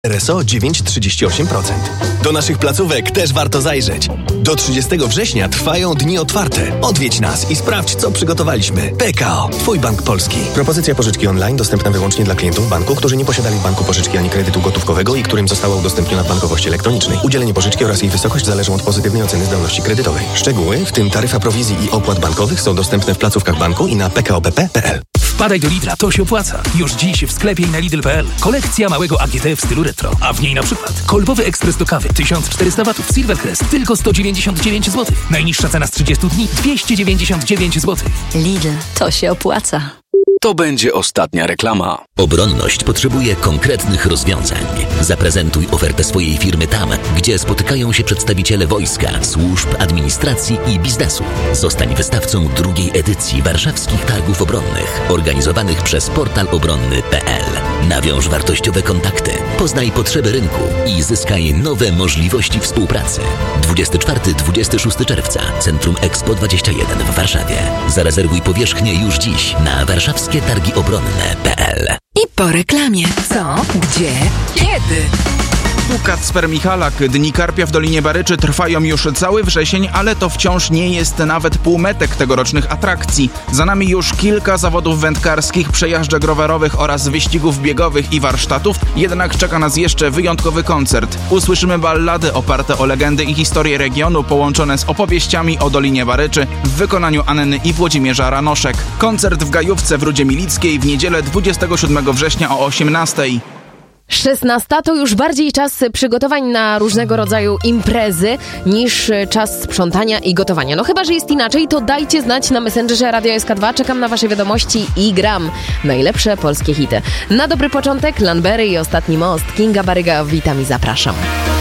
RSO 9,38%. Do naszych placówek też warto zajrzeć. Do 30 września trwają dni otwarte. Odwiedź nas i sprawdź, co przygotowaliśmy. PKO, Twój bank polski. Propozycja pożyczki online dostępna wyłącznie dla klientów banku, którzy nie posiadali w banku pożyczki ani kredytu gotówkowego i którym została udostępniona w bankowości elektronicznej. Udzielenie pożyczki oraz jej wysokość zależą od pozytywnej oceny zdolności kredytowej. Szczegóły, w tym taryfa prowizji i opłat bankowych, są dostępne w placówkach banku i na pkopp.pl. Wpadaj do Lidla, to się opłaca. Już dziś w sklepie i na Lidl.pl. Kolekcja małego AGD w stylu retro. A w niej na przykład kolbowy ekspres do kawy 1400 W Silvercrest tylko 199 zł. Najniższa cena z 30 dni 299 zł. Lidl, to się opłaca. To będzie ostatnia reklama. Obronność potrzebuje konkretnych rozwiązań. Zaprezentuj ofertę swojej firmy tam, gdzie spotykają się przedstawiciele wojska, służb, administracji i biznesu. Zostań wystawcą drugiej edycji Warszawskich Targów Obronnych, organizowanych przez portal obronny.pl. Nawiąż wartościowe kontakty, poznaj potrzeby rynku i zyskaj nowe możliwości współpracy. 24-26 czerwca, Centrum Expo 21 w Warszawie. Zarezerwuj powierzchnię już dziś na warszawskie-targi-obronne.pl. I po reklamie. Co? Gdzie? Kiedy? Tu Kacper Michalak. Dni Karpia w Dolinie Baryczy trwają już cały wrzesień, ale to wciąż nie jest nawet półmetek tegorocznych atrakcji. Za nami już kilka zawodów wędkarskich, przejażdżek rowerowych oraz wyścigów biegowych i warsztatów, jednak czeka nas jeszcze wyjątkowy koncert. Usłyszymy ballady oparte o legendy i historie regionu, połączone z opowieściami o Dolinie Baryczy w wykonaniu Anny i Włodzimierza Ranoszek. Koncert w Gajówce w Rudzie Milickiej w niedzielę 27 września o 18:00. 16 to już bardziej czas przygotowań na różnego rodzaju imprezy niż czas sprzątania i gotowania. No chyba, że jest inaczej, to dajcie znać na Messengerze Radio SK2. Czekam na wasze wiadomości i gram najlepsze polskie hity. Na dobry początek Lanbery i Ostatni most. Kinga Baryga, witam i zapraszam.